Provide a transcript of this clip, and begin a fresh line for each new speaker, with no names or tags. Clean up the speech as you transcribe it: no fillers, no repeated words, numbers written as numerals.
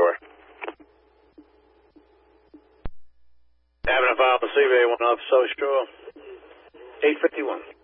Shore. Having a file for CBA 1 off South Shore. 851.